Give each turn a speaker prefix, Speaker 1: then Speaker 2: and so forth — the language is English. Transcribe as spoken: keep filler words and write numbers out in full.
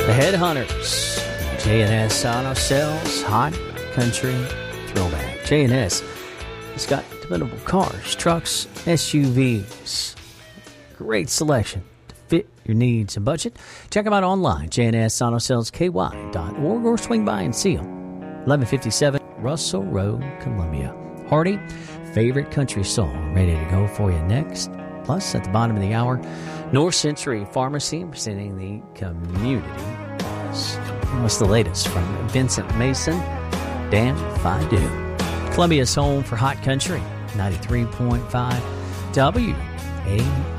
Speaker 1: The Headhunters, J and S Auto Sales, Hot Country Throwback. J and S has got dependable cars, trucks, S U Vs. Great selection to fit your needs and budget. Check them out online, J and S Auto Sales K Y dot org, or swing by and see them. eleven fifty-seven Russell Road, Columbia. Hardy, favorite country song, ready to go for you next. Plus, at the bottom of the hour, North Century Pharmacy presenting the community. What's the latest from Vincent Mason? Dan Fidu. Columbia's home for Hot Country, ninety-three point five W A